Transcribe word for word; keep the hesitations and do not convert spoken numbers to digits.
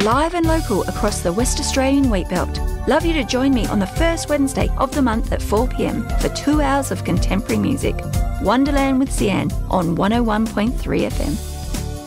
live and local across the West Australian Wheatbelt. Love you to join me on the first Wednesday of the month at four p m for two hours of contemporary music. Wonderland with Sian on one oh one point three F M.